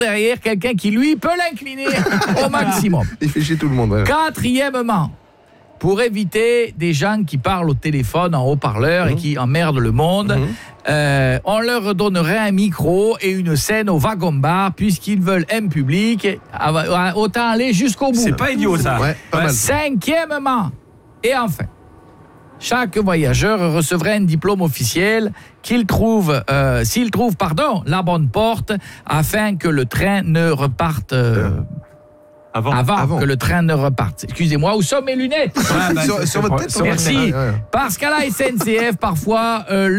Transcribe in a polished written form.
derrière quelqu'un qui, lui, peut l'incliner au maximum. Il fait chier tout le monde. Ouais. Quatrièmement, pour éviter des gens qui parlent au téléphone en haut-parleur et qui emmerdent le monde, on leur donnerait un micro et une scène au wagon-bar, puisqu'ils veulent un public, autant aller jusqu'au bout. C'est pas idiot, ça. Ouais, pas mal. Cinquièmement, et enfin, chaque voyageur recevrait un diplôme officiel s'il trouve la bonne porte, afin que le train ne reparte... Avant que le train ne reparte. Excusez-moi, où sont mes lunettes? Sur votre tête. Merci. Ouais. Parce qu'à la SNCF, parfois,